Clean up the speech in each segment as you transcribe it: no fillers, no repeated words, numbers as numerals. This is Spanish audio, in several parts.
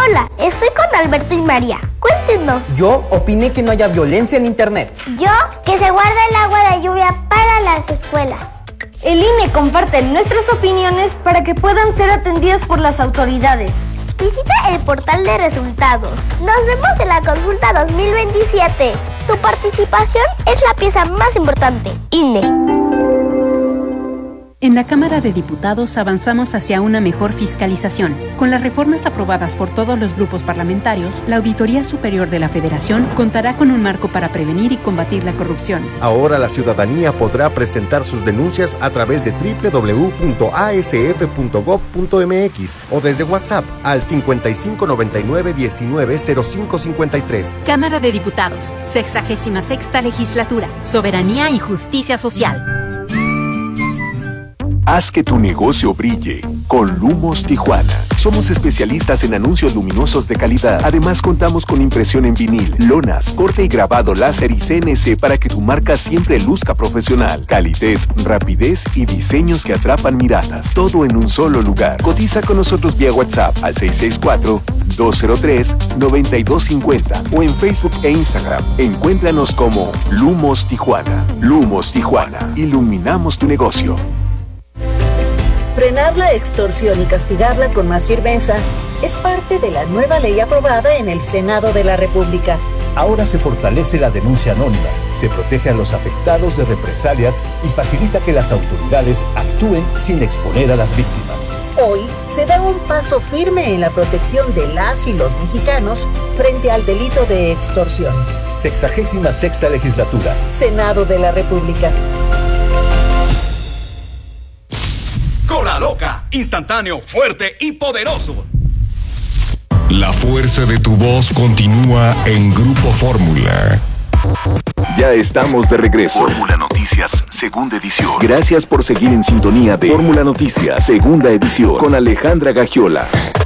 Hola, estoy con Alberto y María. Cuéntenos. Yo opiné que no haya violencia en internet. Yo, que se guarde el agua de lluvia para las escuelas. El INE comparte nuestras opiniones para que puedan ser atendidas por las autoridades. Visita el portal de resultados. Nos vemos en la consulta 2027. Tu participación es la pieza más importante. INE. En la Cámara de Diputados avanzamos hacia una mejor fiscalización. Con las reformas aprobadas por todos los grupos parlamentarios, la Auditoría Superior de la Federación contará con un marco para prevenir y combatir la corrupción. Ahora la ciudadanía podrá presentar sus denuncias a través de www.asf.gov.mx o desde WhatsApp al 5599-190553. Cámara de Diputados, 66ª Legislatura, Soberanía y Justicia Social. Haz que tu negocio brille con Lumos Tijuana. Somos especialistas en anuncios luminosos de calidad. Además, contamos con impresión en vinil, lonas, corte y grabado láser y CNC para que tu marca siempre luzca profesional. Calidez, rapidez y diseños que atrapan miradas. Todo en un solo lugar. Cotiza con nosotros vía WhatsApp al 664-203-9250 o en Facebook e Instagram. Encuéntranos como Lumos Tijuana. Lumos Tijuana. Iluminamos tu negocio. Frenar la extorsión y castigarla con más firmeza es parte de la nueva ley aprobada en el Senado de la República. Ahora se fortalece la denuncia anónima, se protege a los afectados de represalias y facilita que las autoridades actúen sin exponer a las víctimas. Hoy se da un paso firme en la protección de las y los mexicanos frente al delito de extorsión. 66ª Legislatura. Senado de la República. Cola Loca, instantáneo, fuerte y poderoso. La fuerza de tu voz continúa en Grupo Fórmula. Ya estamos de regreso. Fórmula Noticias, segunda edición. Gracias por seguir en sintonía de Fórmula Noticias, segunda edición, con Alejandra Gagiola.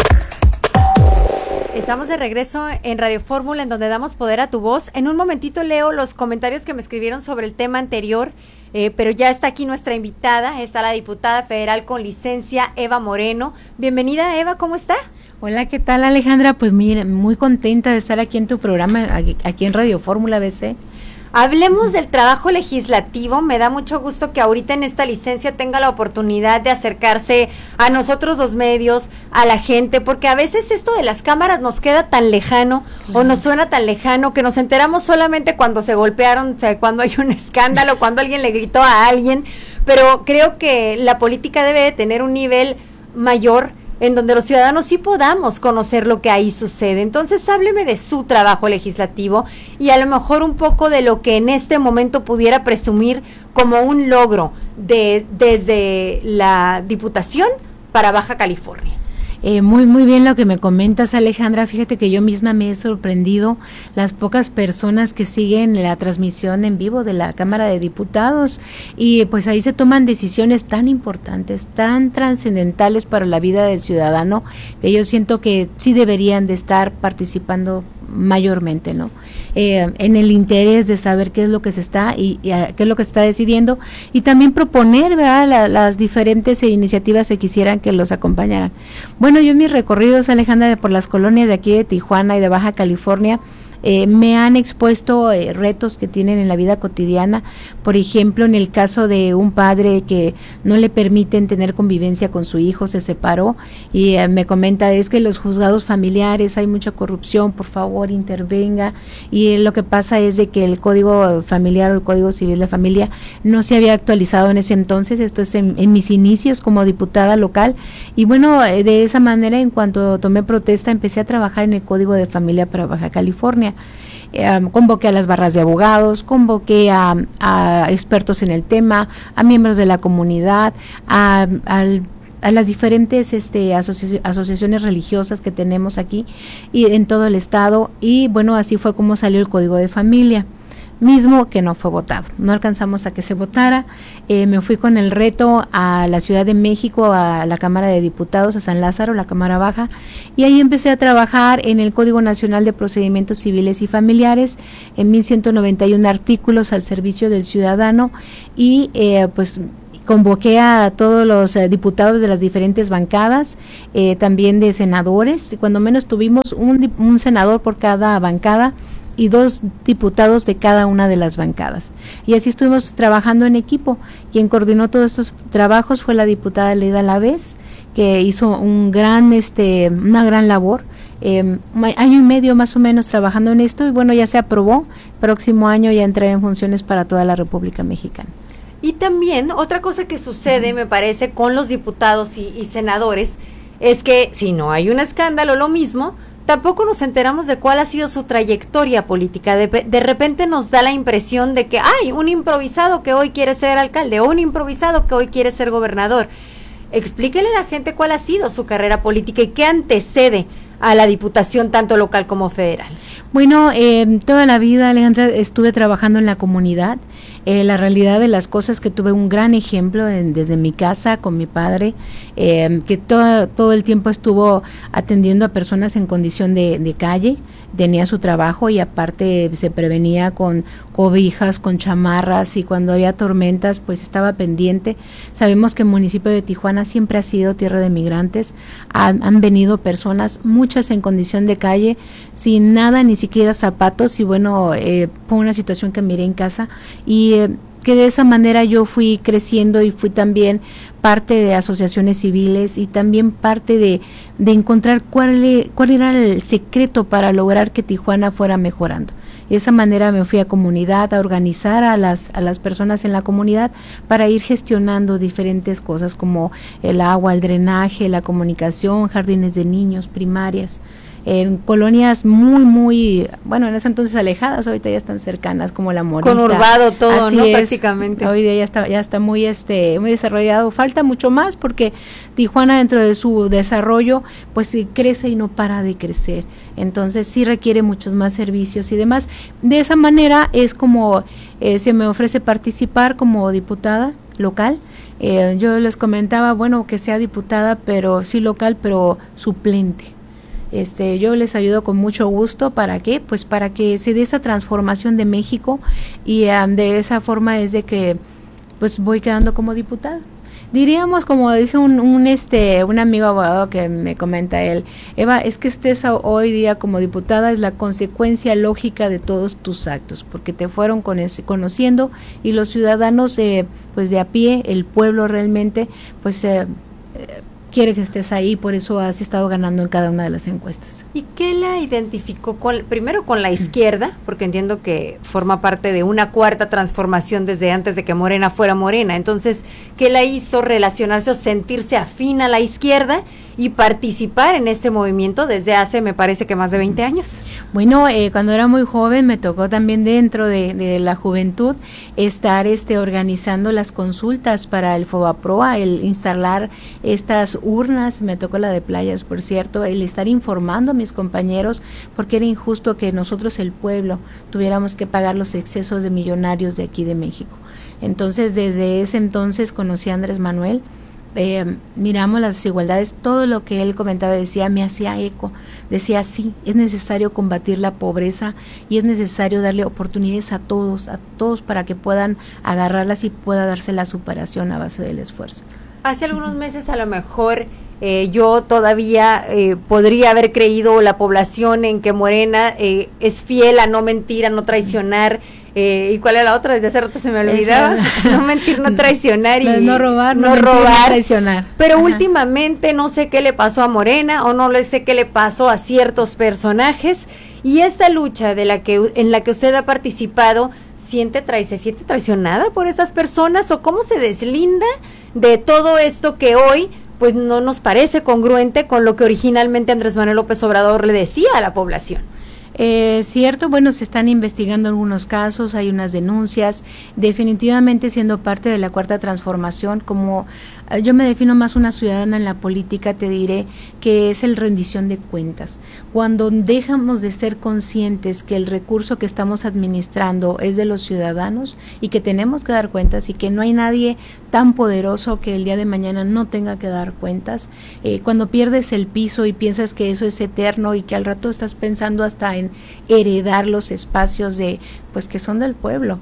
Estamos de regreso en Radio Fórmula, en donde damos poder a tu voz. En un momentito leo los comentarios que me escribieron sobre el tema anterior. Pero ya está aquí nuestra invitada, está la diputada federal con licencia, Eva Moreno. Bienvenida, Eva, ¿cómo está? Hola, ¿qué tal, Alejandra? Pues mira, muy contenta de estar aquí en tu programa, aquí en Radio Fórmula BC. Hablemos del trabajo legislativo. Me da mucho gusto que ahorita en esta licencia tenga la oportunidad de acercarse a nosotros los medios, a la gente, porque a veces esto de las cámaras nos queda tan lejano, claro, o nos suena tan lejano que nos enteramos solamente cuando se golpearon, o sea, cuando hay un escándalo, cuando alguien le gritó a alguien, pero creo que la política debe de tener un nivel mayor en donde los ciudadanos sí podamos conocer lo que ahí sucede. Entonces, hábleme de su trabajo legislativo y a lo mejor un poco de lo que en este momento pudiera presumir como un logro desde la Diputación para Baja California. Muy bien lo que me comentas, Alejandra. Fíjate que yo misma me he sorprendido las pocas personas que siguen la transmisión en vivo de la Cámara de Diputados, y pues ahí se toman decisiones tan importantes, tan trascendentales para la vida del ciudadano, que yo siento que sí deberían de estar participando mayormente, ¿no? En el interés de saber qué es lo que se está y qué es lo que se está decidiendo, y también proponer, ¿verdad?, las diferentes iniciativas que quisieran que los acompañaran. Bueno, yo en mis recorridos, Alejandra, por las colonias de aquí de Tijuana y de Baja California, me han expuesto retos que tienen en la vida cotidiana. Por ejemplo, en el caso de un padre que no le permiten tener convivencia con su hijo, se separó, y me comenta, es que los juzgados familiares hay mucha corrupción, por favor intervenga. Y lo que pasa es de que el Código Familiar o el Código Civil de Familia no se había actualizado en ese entonces. Esto es en mis inicios como diputada local, y bueno, de esa manera, en cuanto tomé protesta, empecé a trabajar en el Código de Familia para Baja California. Convoqué a las barras de abogados, convoqué a expertos en el tema, a miembros de la comunidad, a las diferentes asociaciones religiosas que tenemos aquí y en todo el estado, y bueno, así fue como salió el Código de Familia, mismo que no fue votado, no alcanzamos a que se votara. Me fui con el reto a la Ciudad de México, a la Cámara de Diputados, a San Lázaro, la Cámara Baja, y ahí empecé a trabajar en el Código Nacional de Procedimientos Civiles y Familiares, en 1191 artículos al servicio del ciudadano, y pues convoqué a todos los diputados de las diferentes bancadas, también de senadores, cuando menos tuvimos un senador por cada bancada y 2 diputados de cada una de las bancadas. Y así estuvimos trabajando en equipo. Quien coordinó todos estos trabajos fue la diputada Leida Lavés, que hizo una gran labor. Año y medio más o menos trabajando en esto, y bueno, ya se aprobó. Próximo año ya entrará en funciones para toda la República Mexicana. Y también otra cosa que sucede, me parece, con los diputados y senadores, es que si no hay un escándalo, lo mismo, tampoco nos enteramos de cuál ha sido su trayectoria política. De repente nos da la impresión de que hay un improvisado que hoy quiere ser alcalde, o un improvisado que hoy quiere ser gobernador. Explíquele a la gente cuál ha sido su carrera política y qué antecede a la diputación tanto local como federal. Bueno, toda la vida, Alejandra, estuve trabajando en la comunidad. La realidad de las cosas, que tuve un gran ejemplo desde mi casa con mi padre, que todo el tiempo estuvo atendiendo a personas en condición de calle, tenía su trabajo y aparte se prevenía con cobijas, con chamarras, y cuando había tormentas pues estaba pendiente. Sabemos que el municipio de Tijuana siempre ha sido tierra de migrantes, han venido personas, muchas en condición de calle, sin nada, ni siquiera zapatos, y bueno, fue una situación que miré en casa, y que de esa manera yo fui creciendo y fui también parte de asociaciones civiles y también parte de encontrar cuál era el secreto para lograr que Tijuana fuera mejorando. De esa manera me fui a comunidad, a organizar a las personas en la comunidad para ir gestionando diferentes cosas como el agua, el drenaje, la comunicación, jardines de niños, primarias, en colonias muy, bueno, en ese entonces alejadas, ahorita ya están cercanas, como La Morita. Conurbado todo, así ¿no? Es. Prácticamente. Hoy día ya está muy desarrollado. Falta mucho más porque Tijuana, dentro de su desarrollo, pues sí crece y no para de crecer. Entonces sí requiere muchos más servicios y demás. De esa manera es como se me ofrece participar como diputada local. Yo les comentaba, bueno, que sea diputada, pero sí local, pero suplente. Yo les ayudo con mucho gusto. ¿Para qué? Pues para que se dé esa transformación de México, y de esa forma es de que pues voy quedando como diputada. Diríamos, como dice un amigo abogado que me comenta él, Eva, es que estés hoy día como diputada es la consecuencia lógica de todos tus actos, porque te fueron conociendo, y los ciudadanos pues de a pie, el pueblo realmente pues quiere que estés ahí, por eso has estado ganando en cada una de las encuestas. ¿Y qué la identificó primero con la izquierda? Porque entiendo que forma parte de una cuarta transformación desde antes de que Morena fuera Morena. Entonces, ¿qué la hizo relacionarse o sentirse afín a la izquierda y participar en este movimiento desde hace, me parece que más de 20 años? Bueno, cuando era muy joven me tocó también dentro de la juventud estar organizando las consultas para el FOBAPROA, el instalar estas urnas, me tocó la de Playas, por cierto, el estar informando a mis compañeros, porque era injusto que nosotros, el pueblo, tuviéramos que pagar los excesos de millonarios de aquí de México. Entonces, desde ese entonces conocí a Andrés Manuel. Miramos las desigualdades, todo lo que él comentaba, decía, me hacía eco, decía sí, es necesario combatir la pobreza y es necesario darle oportunidades a todos para que puedan agarrarlas y pueda darse la superación a base del esfuerzo. Hace algunos meses a lo mejor yo todavía podría haber creído, la población, en que Morena es fiel a no mentir, a no traicionar. ¿Y cuál era la otra? Desde hace rato se me olvidaba. No mentir, no traicionar y no robar, no mentir, robar. No traicionar. Pero últimamente no sé qué le pasó a Morena, o no sé qué le pasó a ciertos personajes, y esta lucha en la que usted ha participado, ¿se siente traicionada por estas personas, o cómo se deslinda de todo esto que hoy pues no nos parece congruente con lo que originalmente Andrés Manuel López Obrador le decía a la población? Cierto, bueno, se están investigando algunos casos, hay unas denuncias, definitivamente siendo parte de la cuarta transformación, como yo me defino más una ciudadana en la política, te diré que es el rendición de cuentas. Cuando dejamos de ser conscientes que el recurso que estamos administrando es de los ciudadanos y que tenemos que dar cuentas y que no hay nadie tan poderoso que el día de mañana no tenga que dar cuentas, cuando pierdes el piso y piensas que eso es eterno y que al rato estás pensando hasta en heredar los espacios de pues que son del pueblo.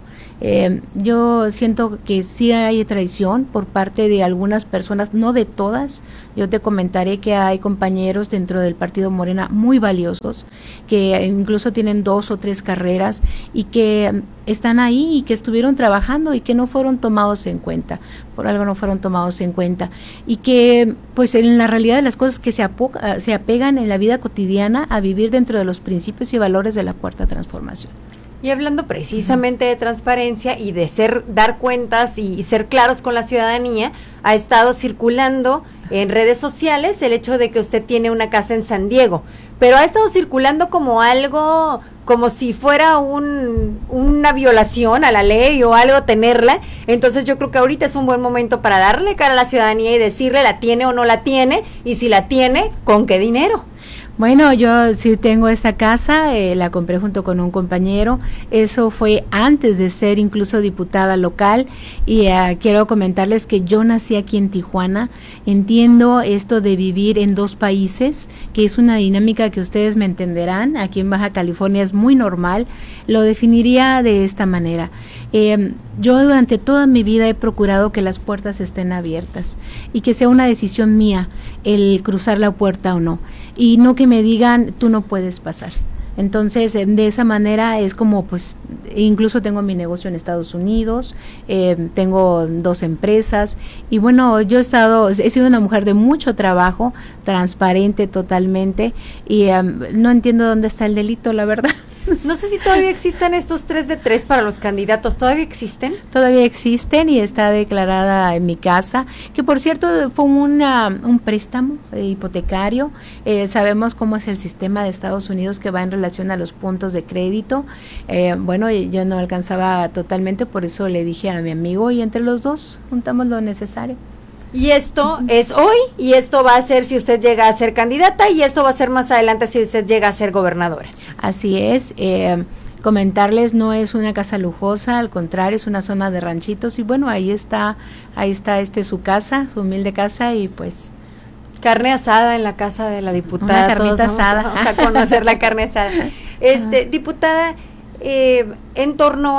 Yo siento que sí hay traición por parte de algunas personas, no de todas. Yo te comentaré que hay compañeros dentro del partido Morena muy valiosos, que incluso tienen 2 o 3 carreras y que están ahí y que estuvieron trabajando y que no fueron tomados en cuenta, por algo no fueron tomados en cuenta, y que pues en la realidad de las cosas que se apegan en la vida cotidiana a vivir dentro de los principios y valores de la Cuarta Transformación. Y hablando precisamente de transparencia y de dar cuentas y ser claros con la ciudadanía, ha estado circulando en redes sociales el hecho de que usted tiene una casa en San Diego, pero ha estado circulando como algo, como si fuera una violación a la ley o algo tenerla. Entonces yo creo que ahorita es un buen momento para darle cara a la ciudadanía y decirle la tiene o no la tiene, y si la tiene, ¿con qué dinero? Bueno, yo sí tengo esta casa, la compré junto con un compañero, eso fue antes de ser incluso diputada local, y quiero comentarles que yo nací aquí en Tijuana, entiendo esto de vivir en 2 países, que es una dinámica que ustedes me entenderán, aquí en Baja California es muy normal, lo definiría de esta manera. Yo durante toda mi vida he procurado que las puertas estén abiertas y que sea una decisión mía el cruzar la puerta o no, y no que me digan tú no puedes pasar. Entonces de esa manera es como pues incluso tengo mi negocio en Estados Unidos, tengo 2 empresas y bueno, he sido una mujer de mucho trabajo, transparente totalmente, y no entiendo dónde está el delito, la verdad. No sé si todavía existen estos 3 de 3 para los candidatos, ¿todavía existen? Todavía existen y está declarada en mi casa, que por cierto fue un préstamo hipotecario. Sabemos cómo es el sistema de Estados Unidos que va en relación a los puntos de crédito. Bueno, yo no alcanzaba totalmente, por eso le dije a mi amigo y entre los 2 juntamos lo necesario. Y esto es hoy, y esto va a ser si usted llega a ser candidata, y esto va a ser más adelante si usted llega a ser gobernadora. Así es, comentarles, no es una casa lujosa, al contrario, es una zona de ranchitos, y bueno, ahí está su casa, su humilde casa, y pues... Carne asada en la casa de la diputada. Una carnita asada. Vamos a conocer la carne asada. Diputada, en torno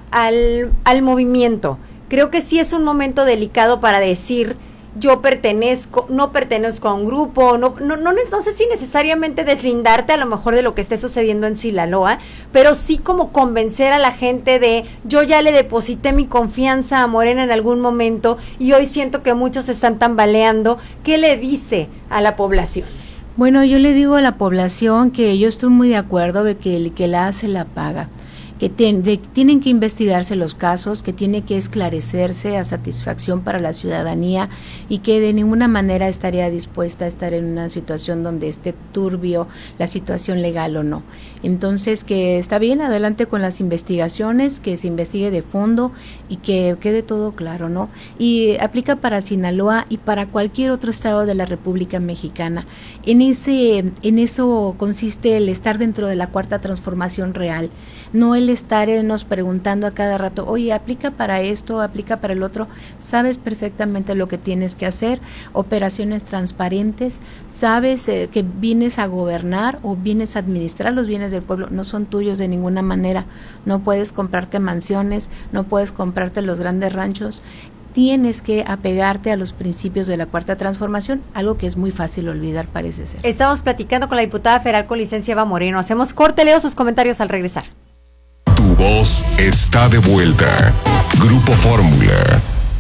al movimiento, creo que sí es un momento delicado para decir yo no pertenezco a un grupo, no sé si necesariamente deslindarte a lo mejor de lo que esté sucediendo en Sinaloa, pero sí como convencer a la gente de yo ya le deposité mi confianza a Morena en algún momento y hoy siento que muchos están tambaleando. ¿Qué le dice a la población? Bueno, yo le digo a la población que yo estoy muy de acuerdo de que el que la hace la paga, que tienen que investigarse los casos, que tiene que esclarecerse a satisfacción para la ciudadanía y que de ninguna manera estaría dispuesta a estar en una situación donde esté turbio la situación legal o no. Entonces, que está bien, adelante con las investigaciones, que se investigue de fondo y que quede todo claro, ¿no? Y aplica para Sinaloa y para cualquier otro estado de la República Mexicana. En eso consiste el estar dentro de la Cuarta Transformación real, no el estarnos preguntando a cada rato, oye, aplica para esto, aplica para el otro. Sabes perfectamente lo que tienes que hacer, operaciones transparentes, sabes que vienes a gobernar o vienes a administrar los bienes del pueblo, no son tuyos de ninguna manera, no puedes comprarte mansiones, no puedes comprarte los grandes ranchos, tienes que apegarte a los principios de la Cuarta Transformación, algo que es muy fácil olvidar, parece ser. Estamos platicando con la diputada federal con licencia Eva Moreno, hacemos corte, leo sus comentarios al regresar. Tu voz está de vuelta. Grupo Fórmula.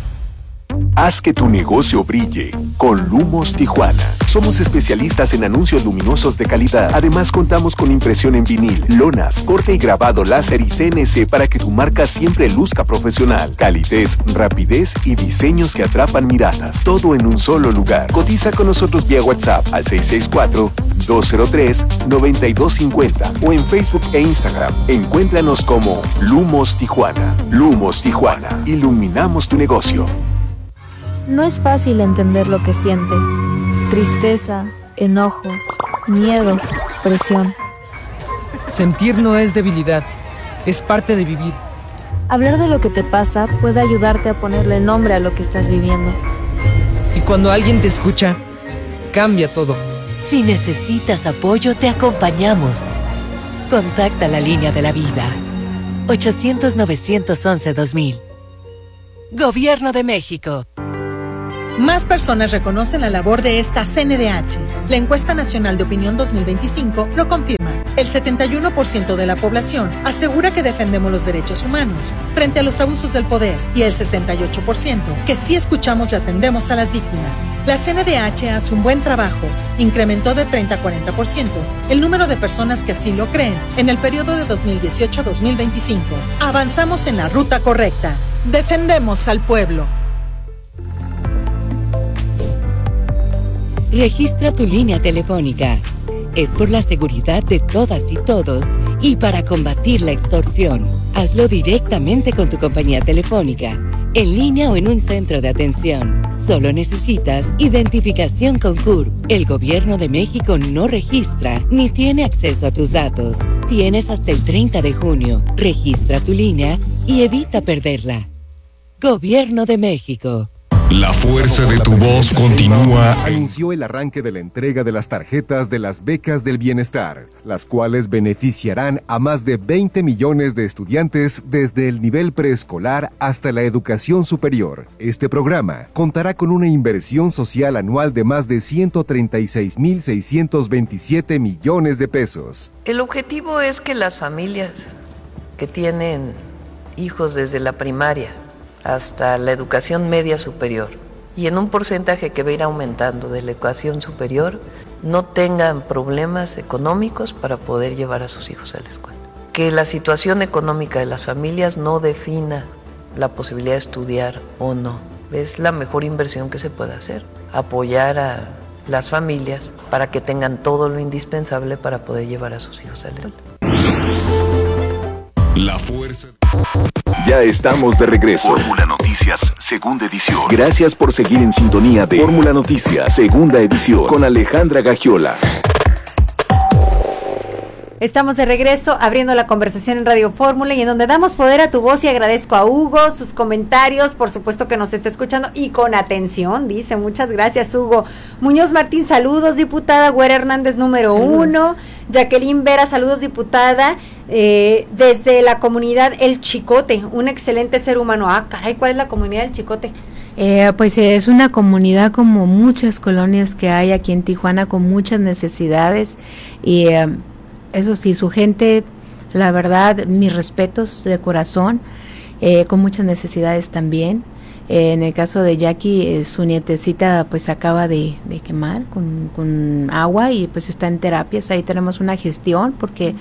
Haz que tu negocio brille con Lumos Tijuana. Somos especialistas en anuncios luminosos de calidad. Además, contamos con impresión en vinil, lonas, corte y grabado láser y CNC para que tu marca siempre luzca profesional. Calidez, rapidez y diseños que atrapan miradas. Todo en un solo lugar. Cotiza con nosotros vía WhatsApp al 664-203-9250 o en Facebook e Instagram. Encuéntranos como Lumos Tijuana. Lumos Tijuana. Iluminamos tu negocio. No es fácil entender lo que sientes. Tristeza, enojo, miedo, presión. Sentir no es debilidad, es parte de vivir. Hablar de lo que te pasa puede ayudarte a ponerle nombre a lo que estás viviendo. Y cuando alguien te escucha, cambia todo. Si necesitas apoyo, te acompañamos. Contacta la línea de la vida. 800-911-2000. Gobierno de México. Más personas reconocen la labor de esta CNDH. La Encuesta Nacional de Opinión 2025 lo confirma. El 71% de la población asegura que defendemos los derechos humanos frente a los abusos del poder y el 68% que sí escuchamos y atendemos a las víctimas. La CNDH hace un buen trabajo. Incrementó de 30 a 40% el número de personas que así lo creen en el periodo de 2018 a 2025. Avanzamos en la ruta correcta. Defendemos al pueblo. Registra tu línea telefónica. Es por la seguridad de todas y todos y para combatir la extorsión. Hazlo directamente con tu compañía telefónica, en línea o en un centro de atención. Solo necesitas identificación con CURP. El Gobierno de México no registra ni tiene acceso a tus datos. Tienes hasta el 30 de junio. Registra tu línea y evita perderla. Gobierno de México. La fuerza de tu voz continúa. Anunció el arranque de la entrega de las tarjetas de las becas del bienestar, las cuales beneficiarán a más de 20 millones de estudiantes desde el nivel preescolar hasta la educación superior. Este programa contará con una inversión social anual de más de 136.627 millones de pesos. El objetivo es que las familias que tienen hijos desde la primaria hasta la educación media superior y en un porcentaje que va a ir aumentando de la educación superior, no tengan problemas económicos para poder llevar a sus hijos a la escuela. Que la situación económica de las familias no defina la posibilidad de estudiar o no. Es la mejor inversión que se puede hacer, apoyar a las familias para que tengan todo lo indispensable para poder llevar a sus hijos a la escuela. La fuerza. Ya estamos de regreso. Fórmula Noticias, segunda edición. Gracias por seguir en sintonía de Fórmula Noticias, segunda edición, con Alejandra Gagiola. Estamos de regreso abriendo la conversación en Radio Fórmula y en donde damos poder a tu voz, y agradezco a Hugo sus comentarios, por supuesto que nos está escuchando y con atención, dice, muchas gracias Hugo. Muñoz Martín, saludos diputada. Güera Hernández número 1, Jacqueline Vera, saludos diputada, desde la comunidad El Chicote, un excelente ser humano. Ah, caray, ¿cuál es la comunidad El Chicote? Pues es una comunidad como muchas colonias que hay aquí en Tijuana con muchas necesidades y eso sí, su gente, la verdad, mis respetos de corazón, con muchas necesidades también. En el caso de Jackie, su nietecita pues acaba de quemar con agua y pues está en terapias. Ahí tenemos una gestión porque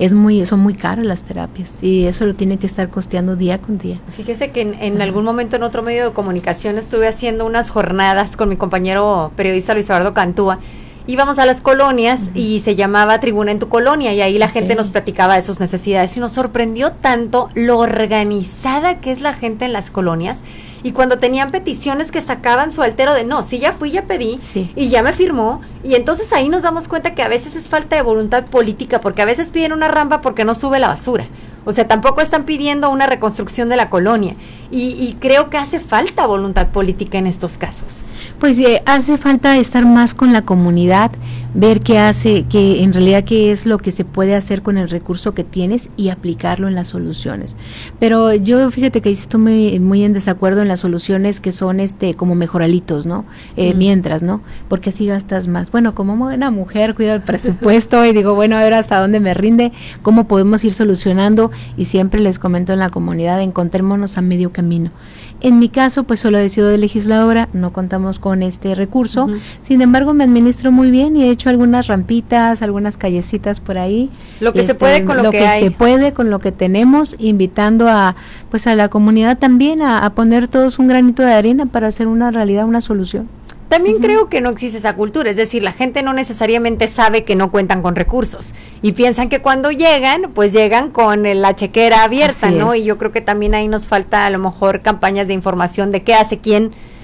son muy caras las terapias y eso lo tiene que estar costeando día con día. Fíjese que en algún momento en otro medio de comunicación estuve haciendo unas jornadas con mi compañero periodista Luis Eduardo Cantúa. Íbamos a las colonias y se llamaba Tribuna en tu Colonia y ahí la gente nos platicaba de sus necesidades y nos sorprendió tanto lo organizada que es la gente en las colonias. Y cuando tenían peticiones que sacaban su altero de no, sí ya fui, ya pedí y ya me firmó, y entonces ahí nos damos cuenta que a veces es falta de voluntad política, porque a veces piden una rampa porque no sube la basura, o sea, tampoco están pidiendo una reconstrucción de la colonia, y creo que hace falta voluntad política en estos casos. Pues hace falta estar más con la comunidad, ver qué hace, que en realidad qué es lo que se puede hacer con el recurso que tienes y aplicarlo en las soluciones. Pero yo fíjate que estoy muy en desacuerdo en las soluciones que son como mejoralitos, ¿no? Mientras, ¿no? Porque así gastas más. Bueno, como una mujer cuido el presupuesto y digo, bueno, a ver hasta dónde me rinde, cómo podemos ir solucionando, y siempre les comento en la comunidad, encontrémonos a medio camino. En mi caso, pues solo he sido de legisladora, no contamos con este recurso, sin embargo me administro muy bien y he hecho algunas rampitas, algunas callecitas por ahí. Lo que se puede con lo que hay. Se puede con lo que tenemos, invitando a la comunidad también a poner todos un granito de arena para hacer una realidad, una solución. También creo que no existe esa cultura, es decir, la gente no necesariamente sabe que no cuentan con recursos y piensan que cuando llegan, pues llegan con la chequera abierta, ¿no? Y yo creo que también ahí nos falta a lo mejor campañas de información de qué hace quién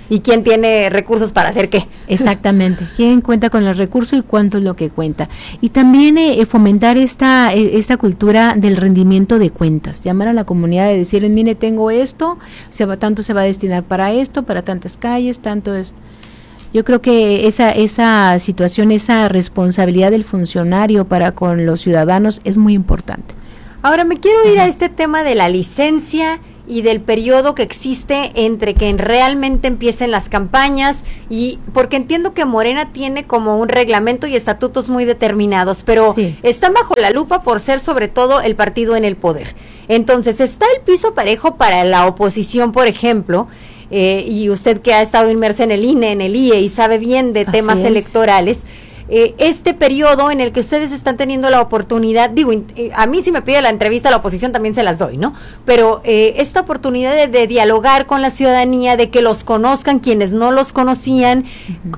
y quién tiene recursos para hacer qué. Exactamente, quién cuenta con el recurso y cuánto es lo que cuenta. Y también fomentar esta cultura del rendimiento de cuentas, llamar a la comunidad y decirles, mire, tengo esto, tanto se va a destinar para esto, para tantas calles, tanto es. Yo creo que esa situación, esa responsabilidad del funcionario para con los ciudadanos es muy importante. Ahora me quiero ir a este tema de la licencia y del periodo que existe entre que realmente empiecen las campañas, y porque entiendo que Morena tiene como un reglamento y estatutos muy determinados, pero están bajo la lupa por ser sobre todo el partido en el poder. Entonces, ¿está el piso parejo para la oposición, por ejemplo? Y usted que ha estado inmersa en el INE, en el IE y sabe bien de temas electorales, este periodo en el que ustedes están teniendo la oportunidad, a mí si me pide la entrevista a la oposición también se las doy, ¿no? Pero esta oportunidad de dialogar con la ciudadanía, de que los conozcan quienes no los conocían,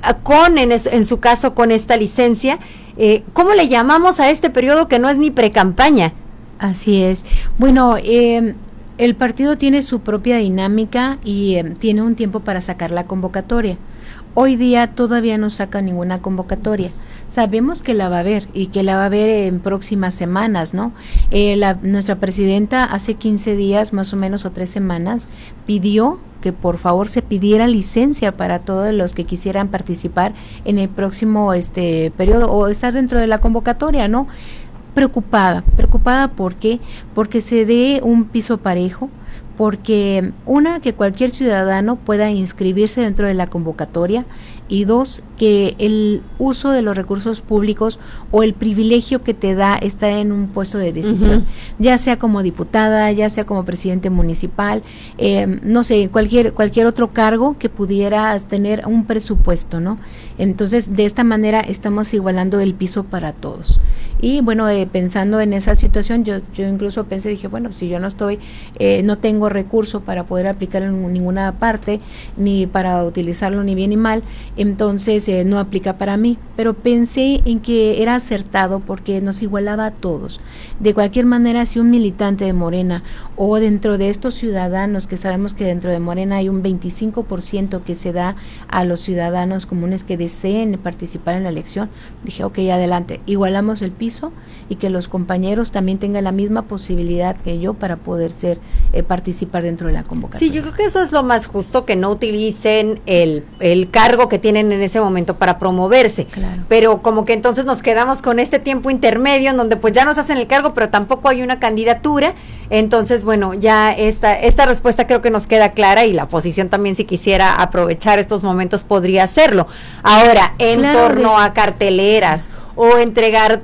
en su caso con esta licencia, ¿cómo le llamamos a este periodo que no es ni pre-campaña? Así es. Bueno, el partido tiene su propia dinámica y tiene un tiempo para sacar la convocatoria. Hoy día todavía no saca ninguna convocatoria. Sabemos que la va a haber y que la va a haber en próximas semanas, ¿no? Nuestra presidenta hace 15 días más o menos o 3 semanas pidió que por favor se pidiera licencia para todos los que quisieran participar en el próximo periodo o estar dentro de la convocatoria, ¿no? Preocupada, ¿por qué? Porque se dé un piso parejo, porque que cualquier ciudadano pueda inscribirse dentro de la convocatoria, y 2, que el uso de los recursos públicos o el privilegio que te da estar en un puesto de decisión, ya sea como diputada, ya sea como presidente municipal, no sé, cualquier otro cargo que pudieras tener un presupuesto, ¿no? Entonces, de esta manera estamos igualando el piso para todos. Y bueno, pensando en esa situación, yo incluso dije, bueno, si yo no tengo recurso para poder aplicarlo en ninguna parte, ni para utilizarlo ni bien ni mal, entonces no aplica para mí, pero pensé en que era acertado porque nos igualaba a todos. De cualquier manera, si un militante de Morena o dentro de estos ciudadanos, que sabemos que dentro de Morena hay un 25% que se da a los ciudadanos comunes que deseen participar en la elección, dije, ok, adelante, igualamos el piso y que los compañeros también tengan la misma posibilidad que yo para poder participar dentro de la convocatoria. Sí, yo creo que eso es lo más justo, que no utilicen el cargo que tienen en ese momento para promoverse. Claro. Pero como que entonces nos quedamos con este tiempo intermedio en donde pues ya nos hacen el cargo, pero tampoco hay una candidatura. Entonces, bueno, ya esta respuesta creo que nos queda clara, y la oposición también, si quisiera aprovechar estos momentos, podría hacerlo. Ahora, en torno a carteleras o entregar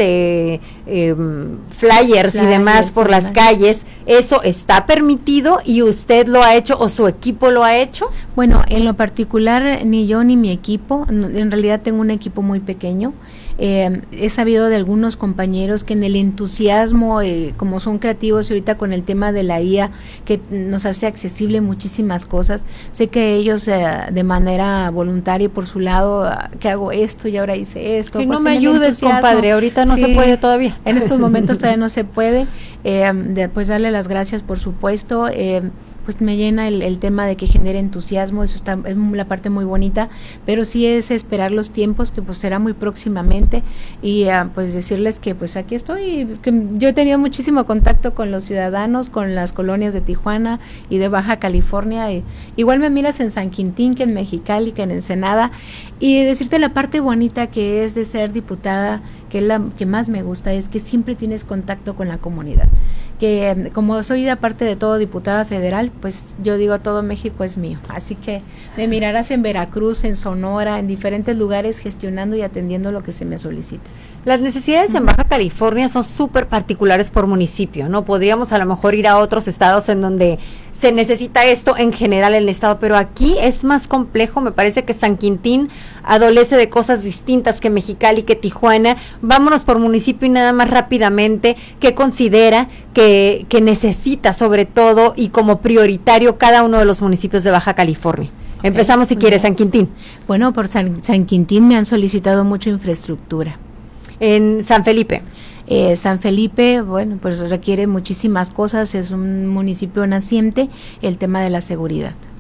flyers y demás por las calles, ¿eso está permitido y usted lo ha hecho o su equipo lo ha hecho? Bueno, en lo particular ni yo ni mi equipo, en realidad tengo un equipo muy pequeño. He sabido de algunos compañeros que en el entusiasmo, como son creativos ahorita con el tema de la IA, que nos hace accesible muchísimas cosas, sé que ellos de manera voluntaria por su lado, que hago esto y ahora hice esto. Y no me ayudes, compadre, ahorita no se puede todavía. En estos momentos todavía no se puede. Pues darle las gracias, por supuesto. Pues me llena el tema de que genere entusiasmo, es la parte muy bonita, pero sí es esperar los tiempos, que pues será muy próximamente, y pues decirles que pues aquí estoy, que yo he tenido muchísimo contacto con los ciudadanos, con las colonias de Tijuana y de Baja California, igual me miras en San Quintín, que en Mexicali, que en Ensenada, y decirte la parte bonita que es de ser diputada, que es la que más me gusta, es que siempre tienes contacto con la comunidad, que como soy aparte de todo diputada federal, pues yo digo todo México es mío, así que me mirarás en Veracruz, en Sonora, en diferentes lugares gestionando y atendiendo lo que se me solicita. Las necesidades en Baja California son súper particulares por municipio, ¿no? Podríamos a lo mejor ir a otros estados en donde se necesita esto en general en el estado, pero aquí es más complejo. Me parece que San Quintín adolece de cosas distintas que Mexicali, que Tijuana. Vámonos por municipio y nada más rápidamente, ¿qué considera que necesita sobre todo y como prioritario cada uno de los municipios de Baja California? Okay, empezamos si quieres, San Quintín. Bueno, por San Quintín me han solicitado mucha infraestructura. En San Felipe. San Felipe, bueno, pues requiere muchísimas cosas, es un municipio naciente, el tema de la seguridad.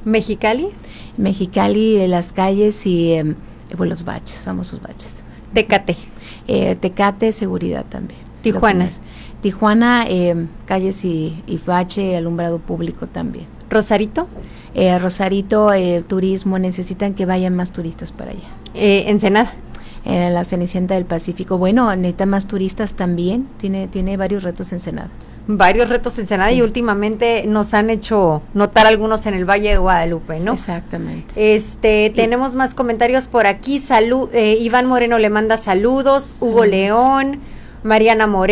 ¿Mexicali? Mexicali, de las calles y pues los baches, famosos baches. Tecate. Tecate, seguridad también. Tijuana. Tijuana, calles y bache, alumbrado público también. ¿Rosarito? Rosarito, turismo, necesitan que vayan más turistas para allá. ¿Ensenada? La Cenicienta del Pacífico, bueno, necesita más turistas también, tiene varios retos Ensenada. Varios retos Ensenada, sí. Y últimamente nos han hecho notar algunos en el Valle de Guadalupe, ¿no? Exactamente. Tenemos más comentarios por aquí. Iván Moreno le manda saludos, Hugo León, Mariana Moreno.